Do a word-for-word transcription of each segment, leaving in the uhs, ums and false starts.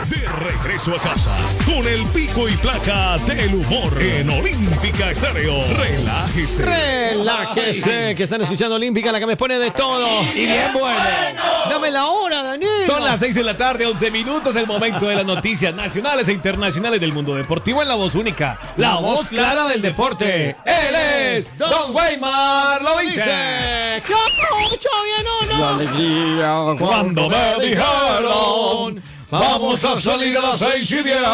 De regreso a casa con el pico y placa del humor en Olímpica Estéreo. Relájese. Relájese, que están escuchando Olímpica, la que me pone de todo. Y bien bueno. Dame la hora, Daniel. Son las seis de la tarde, once minutos, el momento de las noticias nacionales e internacionales del mundo deportivo en la voz única, la, la voz clara del deporte. Él es Don Weimar, lo dice. ¿Qué mucho bien o no? La alegría cuando me dijeron vamos a salir a las seis y diez.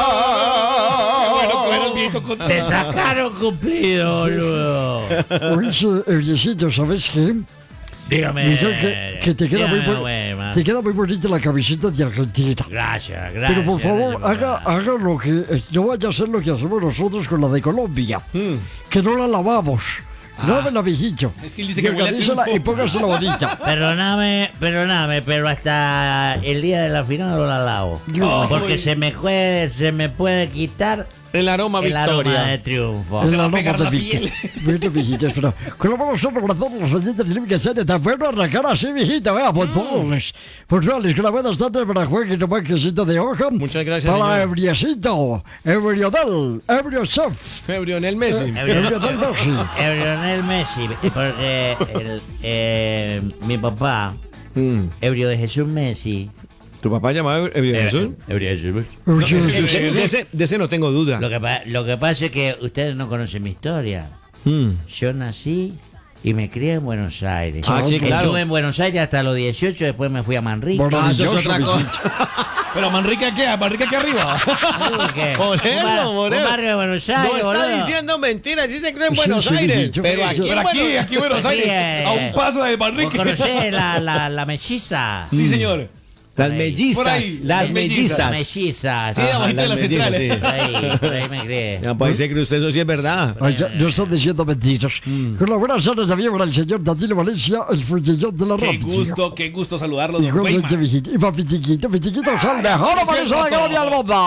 Bueno, bueno, viejo con... Te sacaron cumplido, boludo. Oye, Eliecito, ¿sabes qué? Dígame. Dice que, que te, queda muy dígame, bon- Weimar. te queda muy bonita la camiseta de Argentina. Gracias, gracias. Pero por favor, gracias, haga, haga lo que... eh, No vaya a hacer lo que hacemos nosotros con la de Colombia. Mm. Que no la lavamos. No me la viejito. Es que él dice que huele a Organízala triunfo. y póngase la bonita. Perdóname, perdóname, pero hasta el día de la final no la lavo. Yo- Porque se me puede, se me puede quitar El aroma el aroma de Victoria. triunfo. Es va la a nota pegar de la Víctor. piel. Bueno, viejito, pero como vamos a para todos los oyentes tienen que ser tan bueno arrancar así, viejita, vea, por favor. Pues vale, que la buenas tardes para Juan que toma quesito de hoja. Muchas gracias, Para señor. Ebriecito, Ebriodel, Ebriochef, Lionel Messi. Ebriodel Messi. El Lionel Messi, porque el, eh, mi papá, Mm. ebrio de Jesús Messi. ¿Tu papá llamaba Jesús? Ebrio de Jesús Messi. De, de ese, de ese no tengo duda. Lo que, pa- lo que pasa es que ustedes no conocen mi historia. Mm. Yo nací y me crié en Buenos Aires. Ah, sí, claro. Estuve en Buenos Aires hasta los dieciocho, después me fui a Manrique. Ah, eso es Maravilloso, otra viejito. cosa. Pero Manrique aquí, Manrique aquí arriba. ¿Qué? Por Un eso, bar- por un eso. barrio de Buenos Aires, No está boludo. diciendo mentiras, sí se cree en Sí, Buenos sí, Aires. sí, Pero sí, aquí, sí. pero aquí, aquí en Buenos Sí, Aires, eh, a un paso de ¿Vos Manrique. conocés la, la, la melliza? Sí, señor. Las Ahí. mellizas, Por ahí, las las mellizas. La mellizas. melliza. Sí, sí. abajito de las las centrales. mellizas, Por ahí, por ahí me crié. Ya puede ser que usted eso sí es verdad. Ay, ya, no están diciendo mentiras. Con las buenas tardes también para el señor Danilo Valencia, el frutillón de la Qué radio. gusto, qué gusto saludarlo, don Igualmente, Weimar. viejito. Y para Pitiquito, Pitiquito es el mejor aparecido de Colombia del mundo.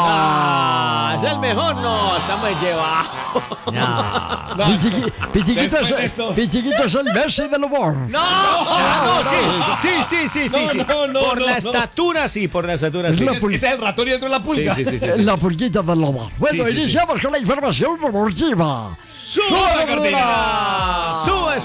Ah, es el mejor, no, estamos llevados. No. No, Pitiqui- Pitiquito Después de es, esto. Pitiquito es el Messi del humor. No, no, no, sí, sí, sí, sí, sí, No, sí. no, no, Por no, la no. estatura, sí, por la estatura, Es sí. la Es- Este es el ratón y dentro de la Sí, pulga. sí, sí, sí, sí. La pulguita del humor. Bueno, Sí, sí, sí. iniciamos con la información deportiva. ¡Suba la cortina! ¡Sube,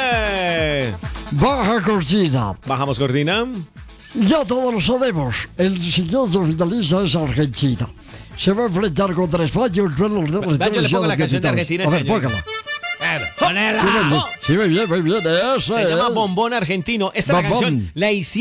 sube! Baja cortina. Bajamos cortina. Ya todos lo sabemos. El siguiente finalista es Argentina. Se va a enfrentar contra España. Un duelo de los Va, yo le pongo la canción de capitanes. Argentina, A ver, señor. póngala. Ponela. Sí, muy bien, sí, muy bien, muy bien. Eso Se llama es. Bombón Argentino. Esta Bombón. canción la hicimos.